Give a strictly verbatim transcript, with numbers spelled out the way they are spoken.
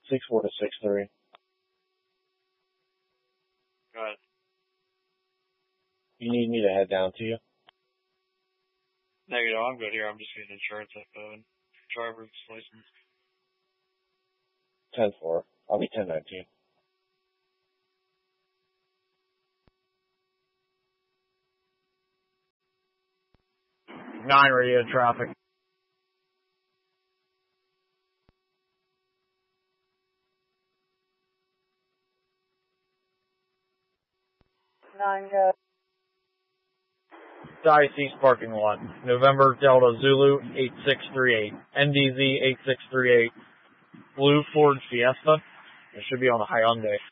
six four to six three. Go ahead. You need me to head down to you? Negative, I'm good here. I'm just getting insurance info and driver's license. ten four. I'll be ten nineteen. Nine radio traffic. Nine go. Diocese parking lot. November Delta Zulu eight six three eight. N D Z eight six three eight. Blue Ford Fiesta. It should be on the Hyundai.